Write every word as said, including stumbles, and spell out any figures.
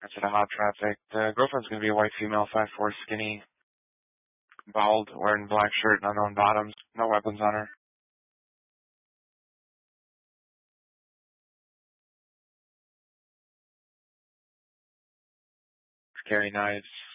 That's at a hot traffic. The girlfriend's gonna be a white female, five four, skinny, bald, wearing black shirt and unknown bottoms. No weapons on her. Carry knives.